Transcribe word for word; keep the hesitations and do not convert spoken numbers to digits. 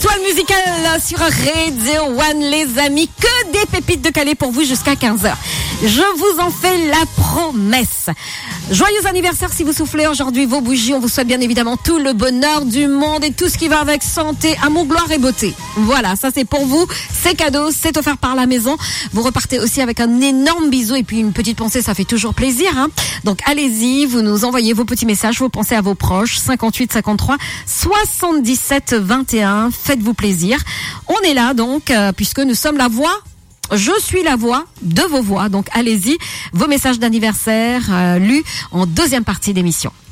Étoile musicale sur Radio One, les amis. Que des pépites de Calais pour vous jusqu'à quinze heures. Je vous en fais la promesse. Joyeux anniversaire si vous soufflez aujourd'hui vos bougies. On vous souhaite bien évidemment tout le bonheur du monde et tout ce qui va avec santé, amour, gloire et beauté. Voilà, ça c'est pour vous. C'est cadeau, c'est offert par la maison. Vous repartez aussi avec un énorme bisou et puis une petite pensée, ça fait toujours plaisir. Hein. Donc allez-y, vous nous envoyez vos petits messages, vos pensées à vos proches. cinquante-huit cinquante-trois soixante-dix-sept vingt et un. Faites-vous plaisir. On est là donc, euh, puisque nous sommes la voix. Je suis la voix de vos voix, donc allez-y, vos messages d'anniversaire euh, lus en deuxième partie d'émission.